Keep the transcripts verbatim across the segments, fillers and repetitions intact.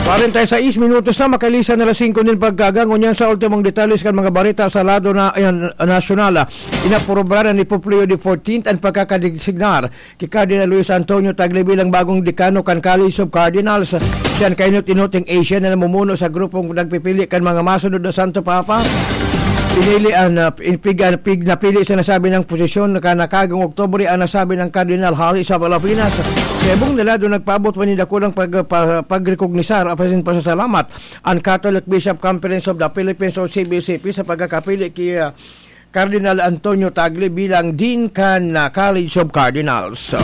forty-six minutos na makalisan na alas singko din pagkagang ngunyan sa ultimong detalles kan mga barita sa lado na ayan, nasyonal. Inaprobara ni Poplio the fourteenth ang pagkakadesignar kay Cardinal Luis Antonio Tagle bilang bagong dekano kan College of Cardinals. Siyan kainot-inuting Asian na namumuno sa grupong nagpipili kan mga masunod na Santo Papa. Pinili ang uh, pig, uh, pig, napili sa nasabi ng posisyon na kanakagang Oktobre ang nasabi ng Cardinal Holly sa Pilipinas. Kebong nila doon nagpaabot manila ko ng pag, pag, pagrekognisar apasin pasasalamat ang Catholic Bishop Conference of the Philippines o C B C P sa pagkakapili kay uh, Cardinal Antonio Tagle bilang Dean kan uh, College of Cardinals.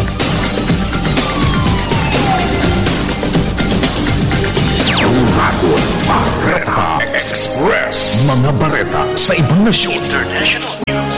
Uragon Bareta Express. Mga bareta sa ibang nasyon. International News.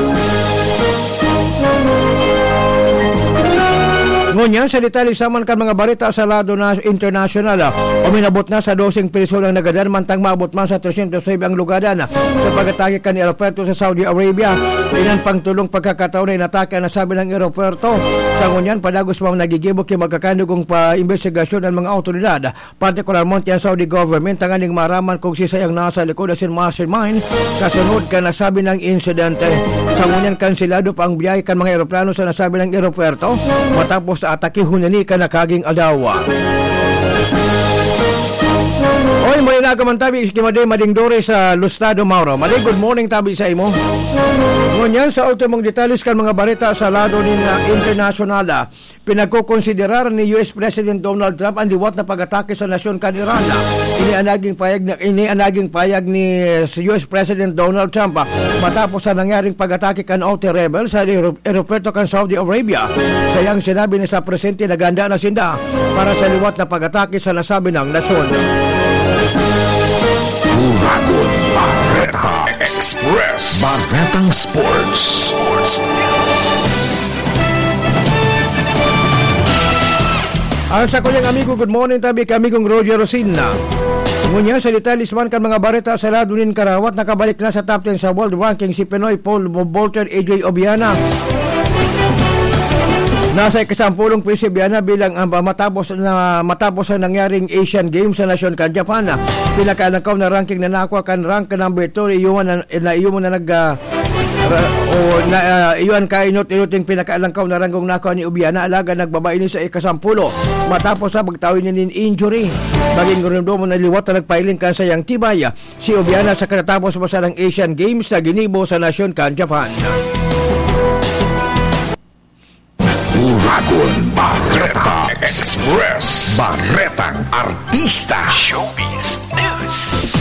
Ngunyan sa detalye saman kan mga barita sa lado na international. Uminabot na sa dosing piso ng nagadan mantang maabot man sa three hundred five ang lugadan sa pag-atake kan aeroporto sa Saudi Arabia. Inan pang tulong pagkakataon na inatake na sabi ng aeroporto. Sa ngunyan padagos pa nagigibok yung magkakandugong pa-investigasyon ng mga autoridad. Partikularmente ang Saudi government ang aning maraman kung si sayang nasa likod asin mastermind kasunod ka nasabi ng insidente. Sa ngunyan kansilado pa ang biyay kan mga aeroplano sa nasabi ng aeroporto matapos atake hunani ka na kaging adawa. Oy, muli na kaman tabi Kimade Mading Dore sa Lustado Mauro. Mali, good morning tabi sa imo. Ngunyan sa ultimong detalles kan mga barita sa lado ni na internasyonal. Pinagkukonsiderar ni U S President Donald Trump ang liwat na pag-atake sa nasyon kan Iran. Inianaging payag na inianaging payag ni U S President Donald Trump matapos sa nangyaring pag-atake kan Houthi rebels sa aeroporto kan Saudi Arabia. Sayang sinabi ni sa presidente na ganda na sinda para sa liwat na pag-atake sa nasabi ng nasyon. Uragon Bareta Express. Baretang Sports. Sports News. Ang sa kunyang amigo, good morning tabi kami kong Roger Rosina. Ngunyan sa detalles man kan mga barita sa lado nin karawat nakabalik na sa top ten sa world ranking si Pinoy Paul Bolter A J Obiana. Nasa ikasampulong po si Obiana bilang um, matapos na matapos ang nangyaring Asian Games sa nasyon kan Japan. Pinakalangkaw na ranking na nakuha kan rank number two iyon na, na iyon na nag uh, o na uh, iyon kay inot-inuting pinakaalangkaw na ranggong nakuha ni Obiana alaga nagbabae ni sa ikasampulo matapos sa pagtawid ni injury baging rumdom na liwat na nagpailing kan sayang tibay si Obiana sa katatapos pa sa ng Asian Games na ginibo sa nasyon kan Japan. Uragon Bareta Express. Baretang Artista. Showbiz News.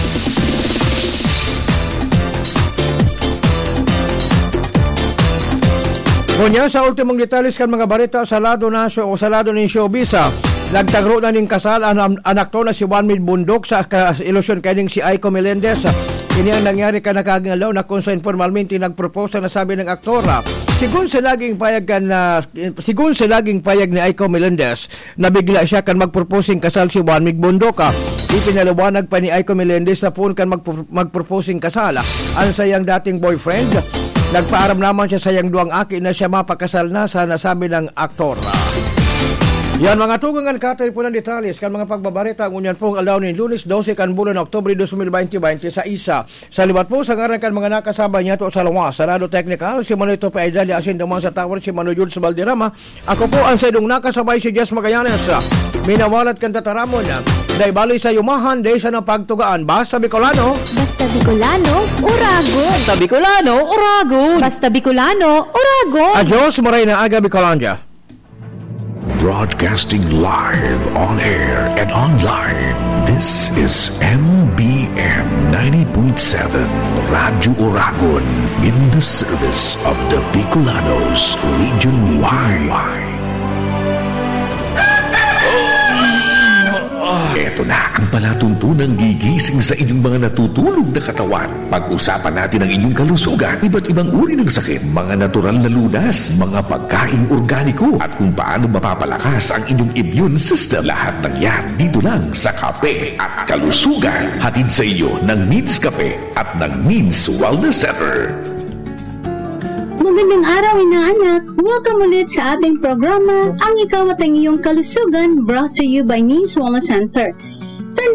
Kunya sa ultimong detalles kan mga barita sa lado na o sa lado ng showbiz, nagtagro na ning kasal ang anak to na si Juan Mil Bundok sa ilusyon kaning si Aiko Melendez. Ini ang nangyari ka nakaging alaw na kung sa informalmente nagpropose na sabi ng aktora. Sigun sa laging payag kan na uh, sigun sa laging payag ni Aiko Melendez, nabigla siya kan magproposing kasal si Juan Mil Bundok. Ipinaliwanag pa ni Aiko Melendez na po kan magproposing kasal ang sayang dating boyfriend. Nagpaaram naman siya sayang duwang aki na siya mapakasal na sa nasabi ng aktor. Yan mga tugangan katay po ng detalles kan mga pagbabarita ang unyan pong alaw ni Lunes twelve kan bulan Oktubre twenty twenty sa isa. Sa liwat po sa ngaran kan mga nakasabay niya to sa lawas. Sa Rado Technical, si Manoy Tope Aidali asin daman sa tower si Manoy Jules Valderrama. Ako po ang saydong nakasabay si Jess Magallanes. Minawalat kan tataramon. Day bali sa yumahan, day sa napagtugaan. Basta Bicolano. Basta Bicolano, Uragon. Basta Bicolano, Uragon. Basta Bicolano, Uragon. Adios, maray na aga Bicolanja. Broadcasting live on air and online. This is M B M ninety point seven Radyo Uragon in the service of the Bicolanos Region Y. Ito na ang palatuntunang gigising sa inyong mga natutulog na katawan. Pag-usapan natin ang inyong kalusugan, iba't ibang uri ng sakit, mga natural na lunas, mga pagkaing organiko, at kung paano mapapalakas ang inyong immune system. Lahat ng yan dito lang sa Kape at Kalusugan. Hatid sa iyo ng Needs Kape at ng Needs Wellness Center. Magandang araw, inaanak. Welcome ulit sa ating programa, Ang Ikaw at ang Iyong Kalusugan, brought to you by Needs Wellness Center.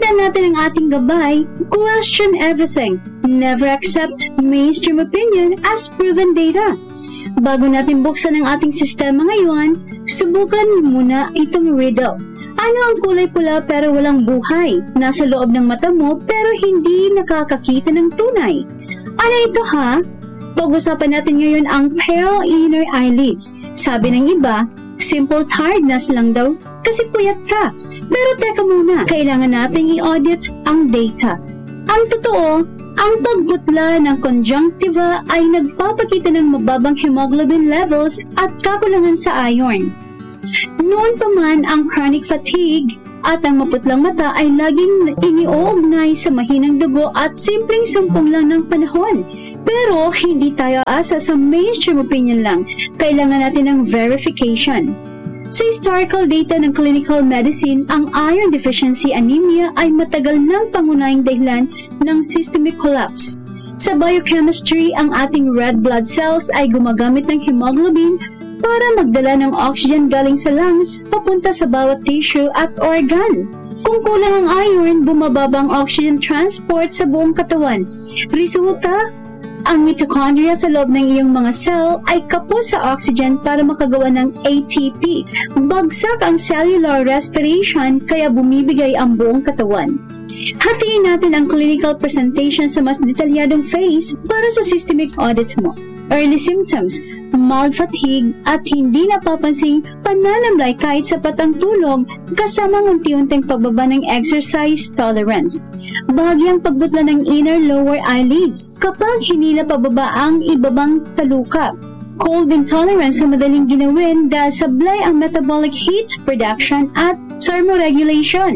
Tandaan natin ang ating gabay, question everything. Never accept mainstream opinion as proven data. Bago natin buksan ang ating sistema ngayon, subukan muna itong riddle. Ano ang kulay pula pero walang buhay? Nasa loob ng mata mo pero hindi nakakakita ng tunay. Ano ito ha? Pag-usapan natin ngayon ang pale inner eyelids. Sabi ng iba, simple tiredness lang daw kasi puyat ka. Pero teka muna, kailangan natin i-audit ang data. Ang totoo, ang pagbutla ng conjunctiva ay nagpapakita ng mababang hemoglobin levels at kakulangan sa iron. Noon pa man ang chronic fatigue at ang maputlang mata ay laging iniuugnay sa mahinang dugo at simpleng sumpong lang ng panahon. Pero hindi tayo asa sa mainstream opinion lang. Kailangan natin ng verification. Sa historical data ng clinical medicine, ang iron deficiency anemia ay matagal nang pangunahing dahilan ng systemic collapse. Sa biochemistry, ang ating red blood cells ay gumagamit ng hemoglobin para magdala ng oxygen galing sa lungs papunta sa bawat tissue at organ. Kung kulang ang iron, bumababa ang oxygen transport sa buong katawan. Resulta, ang mitochondria sa loob ng iyong mga cell ay kapos sa oxygen para makagawa ng A T P. Bagsak ang cellular respiration kaya bumibigay ang buong katawan. Hatiin natin ang clinical presentation sa mas detalyadong phase para sa systemic audit mo. Early symptoms, mild fatigue at hindi napapansing pananamlay kahit sapat ang tulog kasama ng unti-unting pagbaba ng exercise tolerance. Bahagyang pagbutla ng inner lower eyelids kapag hinila pababa ang ibabang talukap. Cold intolerance sa madaling ginawin dahil sablay ang metabolic heat production at thermoregulation.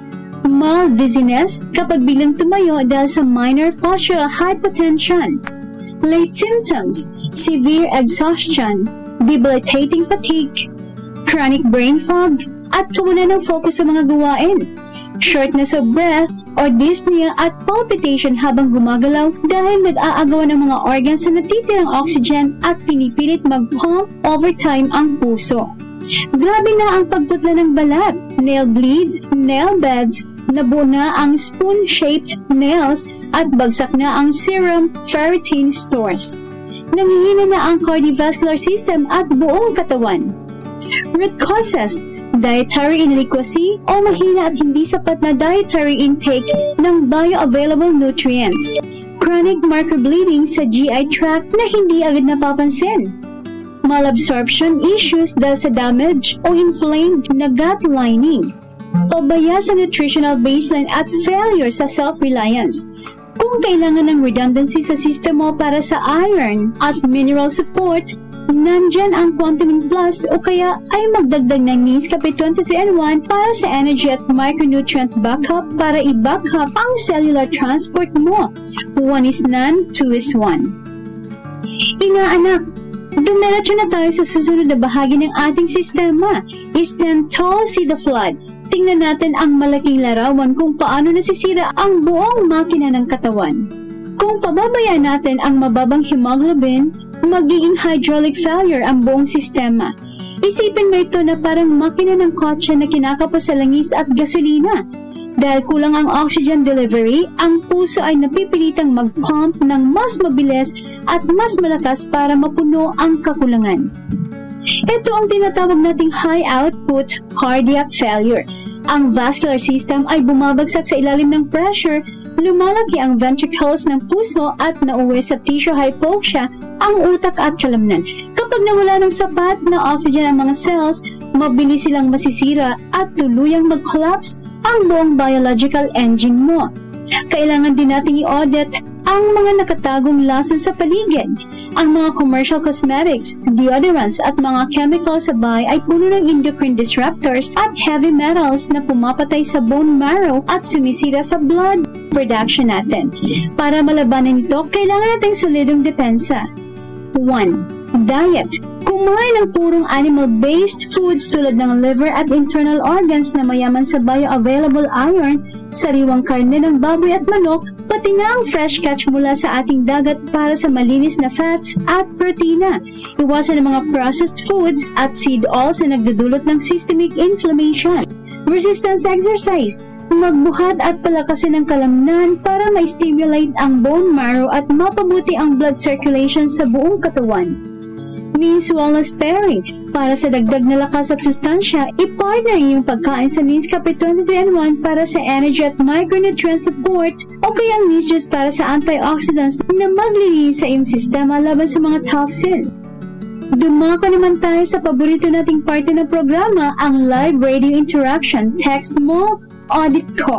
Mild dizziness kapag bilang tumayo dahil sa minor postural hypotension. Late symptoms, severe exhaustion, debilitating fatigue, chronic brain fog, at kawalan ng focus sa mga gawain. Shortness of breath or dyspnea at palpitation habang gumagalaw dahil nag-aagawan ng mga organs sa natitirang oxygen at pinipilit mag-pump overtime ang puso. Grabe na ang pagputla ng balat, nail bleeds, nail beds, nabuo na ang spoon-shaped nails at bagsak na ang serum ferritin stores. Nanghihina na ang cardiovascular system at buong katawan. Root causes, dietary inadequacy o mahina at hindi sapat na dietary intake ng bioavailable nutrients. Chronic marker bleeding sa G I tract na hindi agad napapansin. Malabsorption issues dahil sa damage o inflamed na gut lining. Pabaya sa nutritional baseline at failure sa self-reliance. Kung kailangan ng redundancy sa system mo para sa iron at mineral support, nandyan ang Quantamin Plus o kaya ay magdagdag ng Nescafe twenty-three and one para sa energy at micronutrient backup para i-backup ang cellular transport mo. One is none, two is one. Inaanak, dumiretso na tayo sa susunod na bahagi ng ating sistema. Stand tall, see the flood. Tingnan natin ang malaking larawan kung paano nasisira ang buong makina ng katawan. Kung pababayaan natin ang mababang hemoglobin, magiging hydraulic failure ang buong sistema. Isipin mo ito na parang makina ng kotse na kinakapos sa langis at gasolina. Dahil kulang ang oxygen delivery, ang puso ay napipilitang mag-pump ng mas mabilis at mas malakas para mapuno ang kakulangan. Ito ang tinatawag nating high output cardiac failure. Ang vascular system ay bumabagsak sa ilalim ng pressure, lumalaki ang ventricles ng puso at nauwi sa tissue hypoxia ang utak at kalamnan. Kapag nawala ng sapat na oxygen ang mga cells, mabilis silang masisira at tuluyang mag-collapse ang buong biological engine mo. Kailangan din natin i-audit ang mga nakatagong lason sa paligid. Ang mga commercial cosmetics, deodorants at mga chemicals sa bahay ay puno ng endocrine disruptors at heavy metals na pumapatay sa bone marrow at sumisira sa blood production natin. Para malabanan ito, kailangan natin solidong depensa. one. Diet. Kumain ng purong animal-based foods tulad ng liver at internal organs na mayaman sa bioavailable iron, sariwang karne ng baboy at manok, pati na ang fresh catch mula sa ating dagat para sa malinis na fats at protina. Iwasan ang mga processed foods at seed oils na nagdudulot ng systemic inflammation. Resistance exercise. magbuhat at palakasin ang kalamnan para ma-stimulate ang bone marrow at mapabuti ang blood circulation sa buong katawan. Means wellness pairing. Para sa dagdag na lakas at sustansya, i-partner yung pagkain sa Means Cafe twenty-three and one para sa energy at micronutrient support o kaya ang Means Juice para sa antioxidants na maglilinis sa iyong sistema laban sa mga toxins. Dumako naman tayo sa paborito nating parte ng programa, ang live radio interaction. Text mo, audit ko.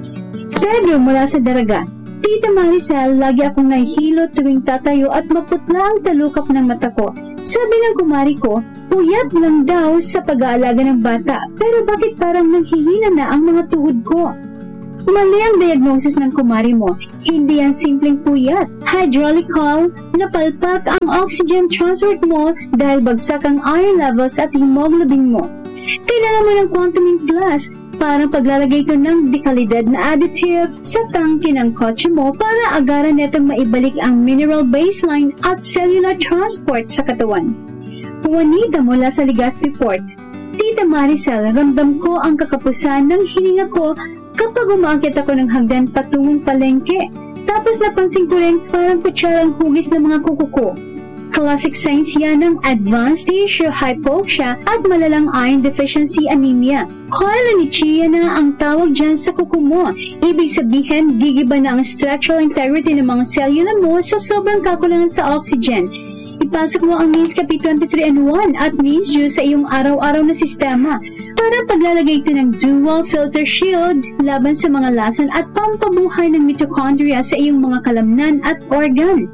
Pedro mula sa Daraga. Tita Maricel, lagi akong nahihilo tuwing tatayo at maputla ang talukap ng mata ko. Sabi ng kumari ko, puyat lang daw sa pag-aalaga ng bata, pero bakit parang nanghihina na ang mga tuhod ko? Mali ang diagnosis ng kumari mo. Hindi yan simpleng puyat. Hydraulical, napalpak ang oxygen transport mo dahil bagsak ang iron levels at hemoglobin mo. Kailangan mo ng Quantuming Plus para paglalagay ko ng dekalidad na additive sa tangke ng kotse mo para agaran netong maibalik ang mineral baseline at cellular transport sa katawan. Juanita mula sa Legazpi Port. Tita Maricel, ramdam ko ang kakapusan ng hininga ko kapag umaakit ako ng hagdan patungong palengke. Tapos napansin ko rin parang kutsarang hugis ng mga kuko ko. Classic signs yan ng advanced tissue hypoxia at malalang iron deficiency anemia. Chylomicria na ang tawag dyan sa kuko mo. Ibig sabihin, gigiba na ang structural integrity ng mga cellula mo sa sobrang kakulangan sa oxygen. Ipasok mo ang Means Cafe twenty-three and one at Means Juice sa iyong araw-araw na sistema para paglalagay ito ng dual filter shield laban sa mga lason at pampabuhay ng mitochondria sa iyong mga kalamnan at organ.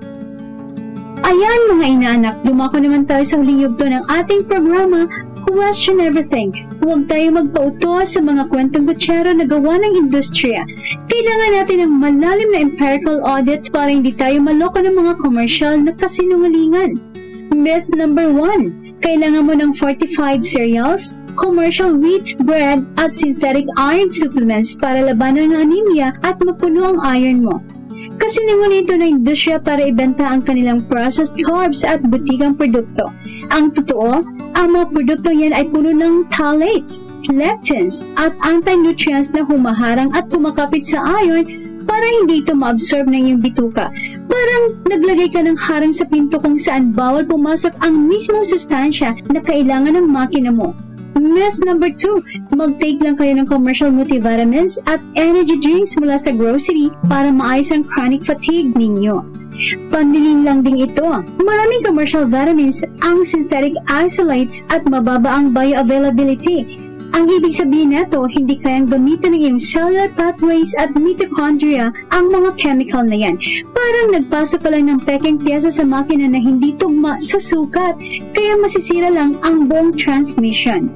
Ayan mga inaanak, dumako naman tayo sa huling yugto ng ating programa, Question Everything. Huwag tayo magpauto sa mga kwentong kutsero na gawa ng industriya. Kailangan natin ng malalim na empirical audit para hindi tayo maloko ng mga commercial na kasinungalingan. Myth number one. Kailangan mo ng fortified cereals, commercial wheat bread at synthetic iron supplements para labanan ng anemia at mapuno ang iron mo. Kasi nangunin ito na industriya para ibenta ang kanilang processed carbs at butikang produkto. Ang totoo, ang mga produkto yan ay puno ng phthalates, lectins, at anti-nutrients na humaharang at kumakapit sa iron para hindi ito ma-absorb ng iyong bituka. Parang naglagay ka ng harang sa pinto kung saan bawal pumasok ang mismong sustansya na kailangan ng makina mo. Myth number two, mag-take lang kayo ng commercial multivitamins at energy drinks mula sa grocery para maayos ang chronic fatigue ninyo. Pandiling lang din ito. Maraming commercial vitamins ang synthetic isolates at mababa ang bioavailability. Ang ibig sabihin nito, hindi kayang gamitin ng iyong cellular pathways at mitochondria ang mga chemical na yan. Parang nagpasok ka lang ng peking piyesa sa makina na hindi tugma sa sukat, kaya masisira lang ang buong transmission.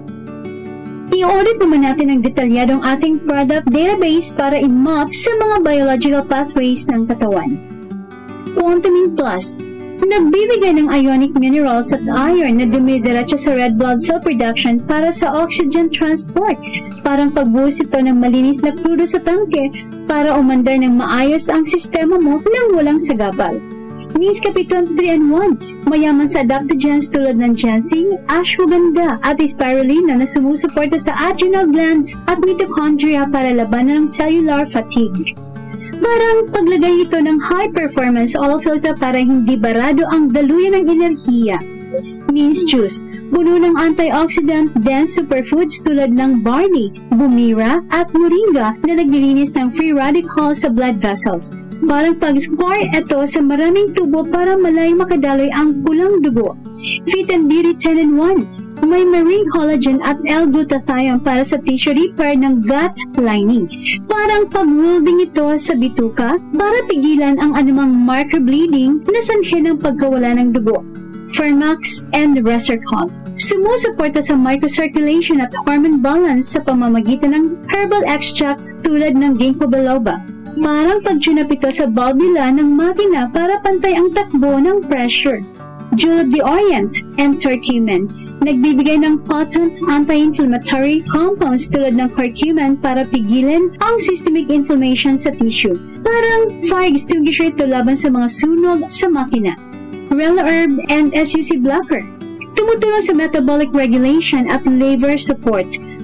I-audit naman natin ng detalyadong ating product database para i-map sa mga biological pathways ng katawan. Quantuming Plus, nagbibigay ng ionic minerals at iron na dumidiretso sa red blood cell production para sa oxygen transport. Parang pagbuhos ito ng malinis na crudo sa tangke para umandar ng maayos ang sistema mo nang walang sagabal. Means Cafe twenty-three and one, mayaman sa adaptogens tulad ng ginseng, ashwagandha at spirulina na sumusuporta sa adrenal glands at mitochondria para labanan ng cellular fatigue. Parang paglagay ito ng high-performance oil filter para hindi barado ang daluyan ng enerhiya. Means Juice, puno ng antioxidant dense superfoods tulad ng barley, bumira at moringa na naglilinis ng free radicals sa blood vessels. Parang pag-square ito sa maraming tubo para malayo makadaloy ang pulang dugo. Fit and Beauty ten in one, may marine collagen at L-glutathione para sa tissue repair ng gut lining. Parang pag-welding ito sa bituka para pigilan ang anumang marker bleeding na sanhi ng pagkawala ng dugo. Fermax and Resercon, sumusuporta sa microcirculation at hormone balance sa pamamagitan ng herbal extracts tulad ng ginkgo biloba. Parang pag-tunap ito sa valvula ng makina para pantay ang takbo ng pressure. Jewel of the Orient and Curcumin, nagbibigay ng potent anti-inflammatory compounds tulad ng curcumin para pigilan ang systemic inflammation sa tissue. Parang fire extinguisher ito laban sa mga sunog sa makina. Rela Herb and S U C Blocker, tumutulong sa metabolic regulation at liver support.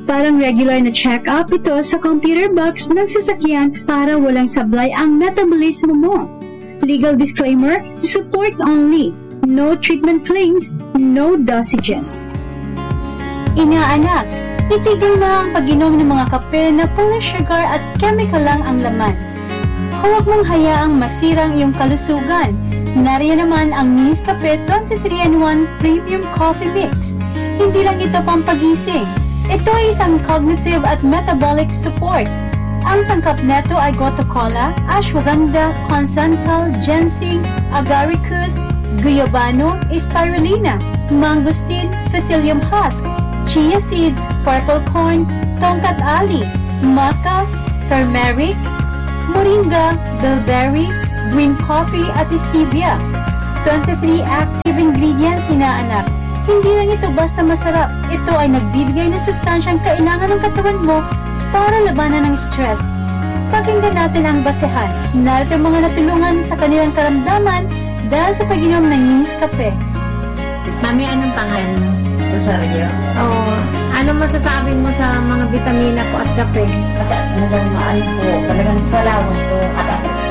Parang regular na check-up ito sa computer box ng sasakyan para walang sablay ang metabolismo mo. Legal disclaimer, support only. No treatment claims, no dosages. Inaanak, itigil na ang pag-inom ng mga kape na puro sugar at chemical lang ang laman. Huwag mong hayaang masirang iyong kalusugan. Nariyan naman ang Nescafe twenty-three in one Premium Coffee Mix. Hindi lang ito pampagising. Ito ay isang cognitive at metabolic support. Ang sangkap neto ay gotu kola, ashwagandha, consantal, ginseng, agaricus, guyabano, spirulina, mangosteen, psyllium husk, chia seeds, purple corn, tongkat ali, maca, turmeric, moringa, bilberry, green coffee at stevia. twenty-three active ingredients, inaanak. Hindi lang ito basta masarap. Ito ay nagbibigay ng sustansyang kailangan ng katawan mo para labanan ng stress. Pakinggan natin ang basehan. Narito ang mga natulungan sa kanilang karamdaman dahil sa pag-inom ng Nescafe. Mami, anong pangalan mo? Rosario. Oo. Ano masasabi mo sa mga vitamina ko at kape? At talagang maano po, talagang sa lawas ko at